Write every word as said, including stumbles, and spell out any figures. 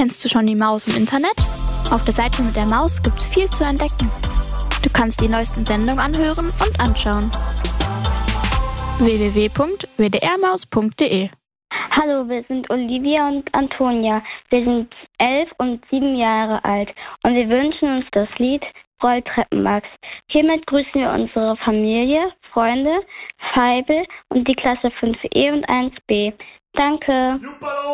Kennst du schon die Maus im Internet? Auf der Seite mit der Maus gibt's viel zu entdecken. Du kannst die neuesten Sendungen anhören und anschauen. w w w punkt w d r maus punkt d e Hallo, wir sind Olivia und Antonia. Wir sind elf und sieben Jahre alt und wir wünschen uns das Lied Rolltreppenmax. Hiermit grüßen wir unsere Familie, Freunde, Feibel und die Klasse fünf e und eins b. Danke.